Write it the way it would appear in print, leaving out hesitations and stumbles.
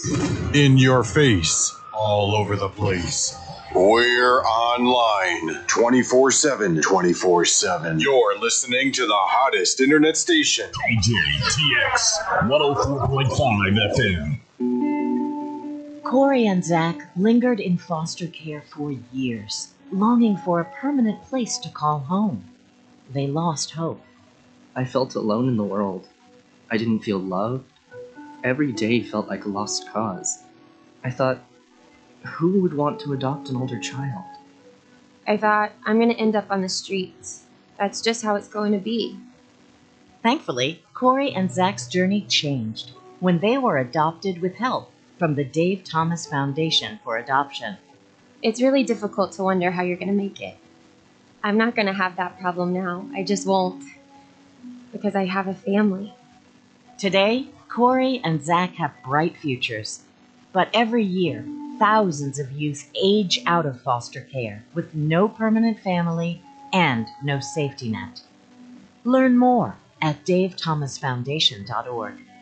In your face, all over the place. We're online 24/7. 24/7. You're listening to the hottest internet station. KJTX 104.5 FM. Corey and Zach lingered in foster care for years, longing for a permanent place to call home. They lost hope. I felt alone in the world. I didn't feel loved. Every day felt like a lost cause. I thought, who would want to adopt an older child? I thought, I'm going to end up on the streets. That's just how it's going to be. Thankfully, Corey and Zach's journey changed when they were adopted with help from the Dave Thomas Foundation for Adoption. It's really difficult to wonder how you're going to make it. I'm not going to have that problem now. I just won't. Because I have a family. Today, Corey and Zach have bright futures. But every year, thousands of youth age out of foster care with no permanent family and no safety net. Learn more at davethomasfoundation.org.